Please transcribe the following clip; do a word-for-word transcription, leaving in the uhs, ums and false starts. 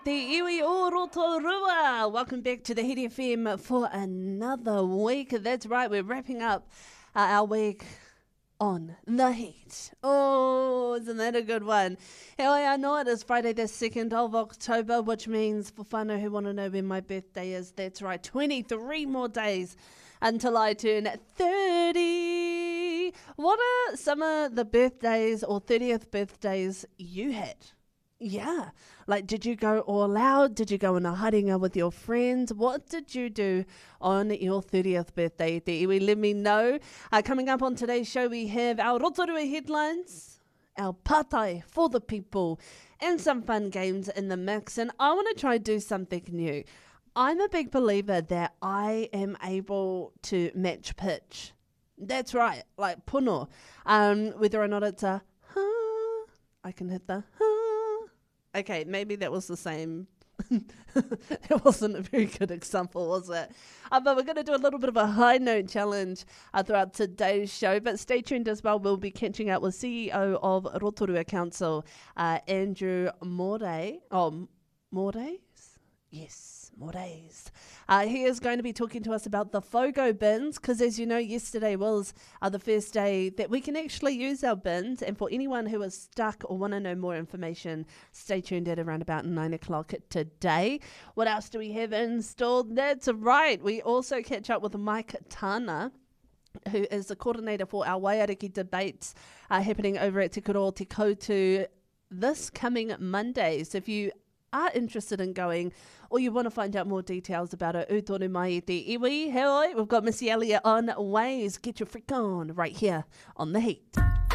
Te iwi o Rotorua. Welcome back to the Hit F M for another week. That's right, we're wrapping up uh, our week on the heat. Oh, isn't that a good one? Hell yeah, I know it is Friday the second of October, which means for whānau who want to know when my birthday is, that's right, twenty-three more days until I turn thirty. What are some of the birthdays or thirtieth birthdays you had? Yeah, like did you go all out? Did you go on a haringa with your friends? What did you do on your thirtieth birthday? Te iwi, let me know. Uh, coming up on today's show, we have our Rotorua headlines, our patai for the people, and some fun games in the mix. And I want to try and do something new. I'm a big believer that I am able to match pitch. That's right, like puno. Um, whether or not it's a ha, I can hit the ha. Okay, maybe that was the same. It wasn't a very good example, was it? Uh, but we're going to do a little bit of a high note challenge uh, throughout today's show. But stay tuned as well. We'll be catching up with C E O of Rotorua Council, uh, Andrew Morey. Oh, Morey? Yes, Moraes. Uh, he is going to be talking to us about the FOGO bins, because as you know, yesterday was uh, the first day that we can actually use our bins. And for anyone who is stuck or want to know more information, stay tuned at around about nine o'clock today. What else do we have installed? That's right. We also catch up with Mike Tana, who is the coordinator for our Waiariki debates uh, happening over at Te Kuro Te Koutu this coming Monday. So if you are interested in going, or you want to find out more details about it, utonu mai e te iwi. Hello, we've got Missy Elliott on Ways. Get your freak on right here on The Heat.